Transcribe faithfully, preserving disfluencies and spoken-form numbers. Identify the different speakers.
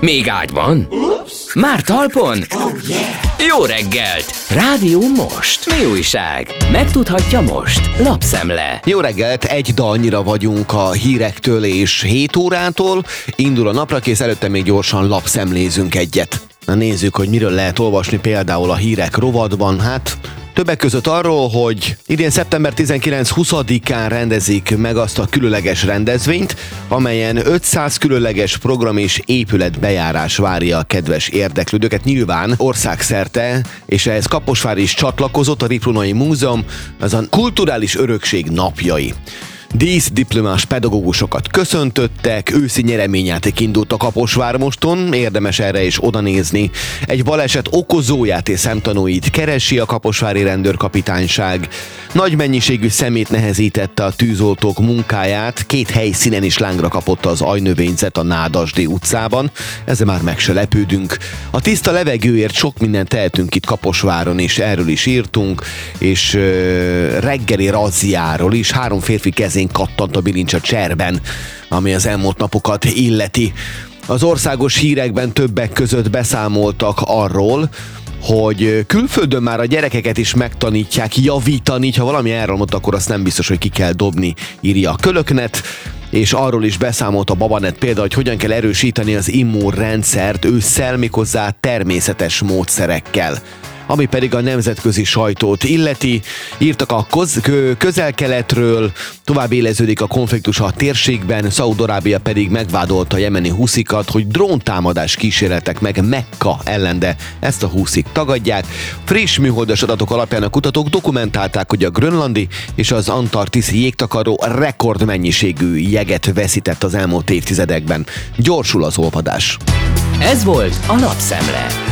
Speaker 1: Még ágyban? Már talpon? Jó reggelt! Rádió Most. Mi újság? Megtudhatja most. Lapszemle.
Speaker 2: Jó reggelt, egy dalnyira vagyunk a hírektől és hét órától. Indul a naprakész, előtte még gyorsan lapszemlézünk egyet. Na nézzük, hogy miről lehet olvasni például a hírek rovatban. Hát többek között arról, hogy idén szeptember tizenkilenc-huszadikán rendezik meg azt a különleges rendezvényt, amelyen ötszáz különleges program és épület bejárás várja a kedves érdeklődőket, nyilván országszerte, és ehhez Kaposvár is csatlakozott, a Riplunai Múzeum, az a kulturális örökség napjai. Díszdiplomás pedagógusokat köszöntöttek, őszi nyereményjáték indult a Kaposvármoston, érdemes erre is odanézni. Egy baleset okozóját és szemtanúit keresi a kaposvári rendőrkapitányság. Nagy mennyiségű szemét nehezítette a tűzoltók munkáját, két helyszínen is lángra kapott az ajnövényzet a Nádasdy utcában, ezzel már meg se lepődünk. A tiszta levegőért sok mindent tehetünk itt Kaposváron, és erről is írtunk, és ö, reggeli razziáról is, három férfi kezén kattant a bilincs a cserben, ami az elmúlt napokat illeti. Az országos hírekben többek között beszámoltak arról, hogy külföldön már a gyerekeket is megtanítják javítani, ha valami elromlott, akkor azt nem biztos, hogy ki kell dobni, írja a Kölöknet, és arról is beszámolt a Babanet például, hogy hogyan kell erősíteni az immunrendszert ősszel, méghozzá természetes módszerekkel. Ami pedig a nemzetközi sajtót illeti, írtak a közel-keletről, tovább éleződik a konfliktus a térségben, Szaúd-Arábia pedig megvádolta a jemeni huszikat, hogy dróntámadás kísérletek meg Mekka ellen, de ezt a huszik tagadják. Friss műholdas adatok alapján a kutatók dokumentálták, hogy a grönlandi és az antarktiszi jégtakaró rekordmennyiségű jeget veszített az elmúlt évtizedekben. Gyorsul az olvadás.
Speaker 1: Ez volt a Lapszemle.